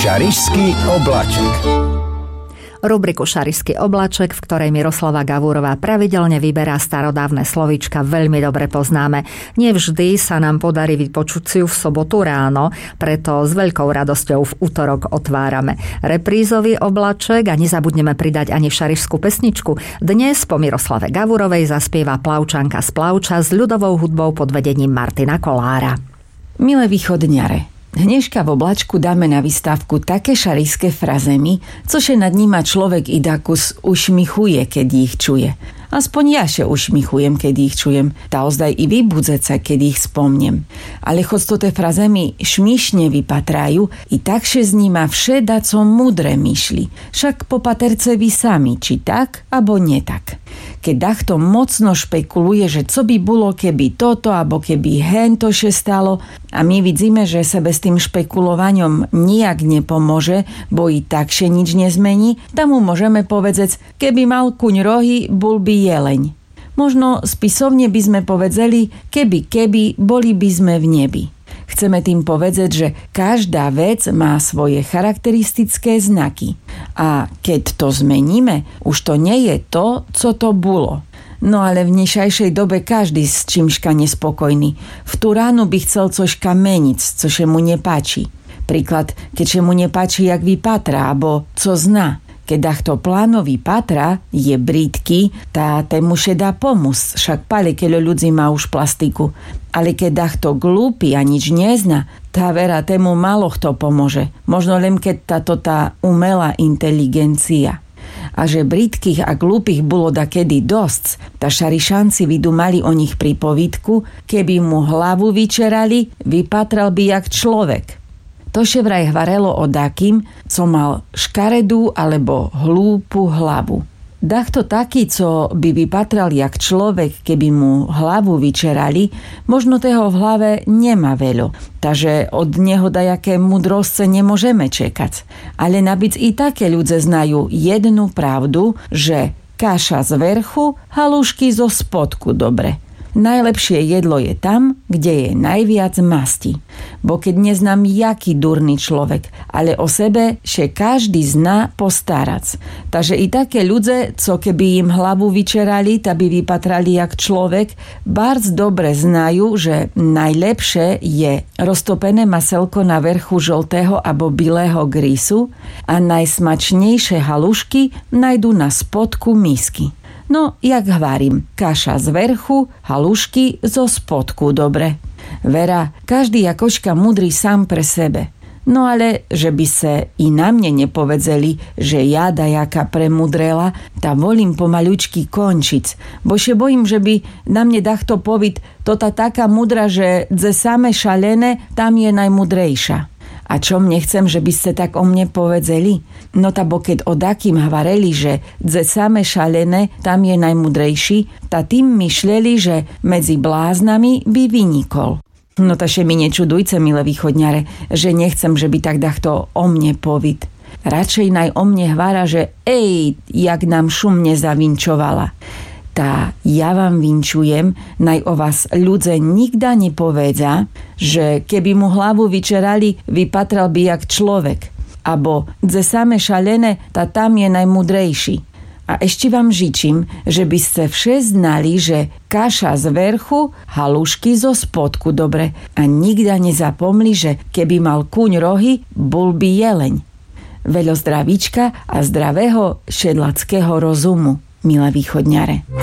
Šarišský obláček. Rubriku Šarišský obláček, v ktorej Miroslava Gavúrová pravidelne vyberá starodávne slovíčka, veľmi dobre poznáme. Nevždy sa nám podarí vypočuť si ju v sobotu ráno, preto s veľkou radosťou v utorok otvárame reprízový obláček a nezabudneme pridať ani šarišskú pesničku. Dnes po Miroslave Gavúrovej zaspieva Plavčanka z Plavča s ľudovou hudbou pod vedením Martina Kolára. Milé východňare, dneška v oblačku dáme na výstavku také šarišské frazemy, cože nad nima človek i dakus ušmichuje, keď ich čuje. Aspoň ja še ušmichujem, keď ich čujem. Tá ozdaj i vybudzec sa, keď ich spomnem. Ale choď to te frazemy šmišne vypatrajú, i takše z nima vše daco mudre myšli. Však popaterce vy sami, či tak, abo nie tak. Keď dachto mocno špekuluje, že co by bolo, keby toto, abo keby hento še stalo, a my vidíme, že sebe s tým špekulovaním nijak nepomôže, bo i takše nič nezmení, tam mu môžeme povedať, keby mal kuň rohy, bol by jeleň. Možno spisovne by sme povedzeli, keby, boli by sme v nebi. Chceme tým povedať, že každá vec má svoje charakteristické znaky. A keď to zmeníme, už to nie je to, co to bolo. No ale v dnešajšej dobe každý s čímška nespokojný. V tú ránu by chcel cožka meniť, cože mu nepáči. Príklad, keďže mu nepáči, jak vypatra, alebo co zná. Keď dachto plánovi patra je brýdky, tá tému še dá pomôcť, však pale keľo ľudí má už plastiku. Ale keď dachto glúpi a nič nezna, tá vera tému málo kto pomôže. Možno len keď tá umelá inteligencia. A že brýdkych a glúpych bolo dakedy dosť, tá šarišanci vydumali o nich pripovídku, keby mu hlavu vyčerali, vypatral by jak človek. To še vraj hvarelo o dakým, co mal škaredú alebo hlúpu hlavu. Dachto taký, co by vypatral jak človek, keby mu hlavu vyčerali, možno toho v hlave nemá veľo. Takže od neho dajaké mudrosce nemôžeme čekať. Ale nabic i také ľudze znajú jednu pravdu, že kaša z vrchu, halušky zo spodku dobre. Najlepšie jedlo je tam, kde je najviac masti. Bo keď neznám jaký durný človek, ale o sebe še každý zná postarac. Takže i také ľudze, co keby im hlavu vyčerali, ta by vypatrali jak človek, bardzo dobre znajú, že najlepšie je roztopené maselko na vrchu žltého abo bilého grísu a najsmačnejšie halušky najdu na spodku misky. No, jak hvarím, kaša z vrchu, halušky zo spodku, dobre. Vera, každý jakočka mudrý sám pre sebe. No ale, že by sa i na mne nepovedzeli, že ja dajaká premudrela, tá volím pomaľučky končiť. Bo še bojím, že by na mne dachto povid, to tá taká mudra, že dze same šalené, tam je najmudrejša. A čo mne chcem, že by ste tak o mne povedzeli? No tá bo keď o dakým hvareli, že dze same šalené, tam je najmudrejší, tá tým myšleli, že medzi bláznami by vynikol. No taše mi nečudujce, milé východňare, že nechcem, že by tak dachto o mne povid. Radšej naj o mne hvára, že jak nám šumne zavinčovala. Tá ja vám vinčujem, naj o vás ľudze nikda nepovedza, že keby mu hlavu vyčerali, vypatral by jak človek. Abo dze same šalené, tá tam je najmudrejší. A ešte vám žičím, že by ste vše znali, že kaša z vrchu, halušky zo spodku dobre. A nikda nezapomli, že keby mal kuň rohy, bol by jeleň. Veľo zdravíčka a zdravého šedlackého rozumu, milé východňare.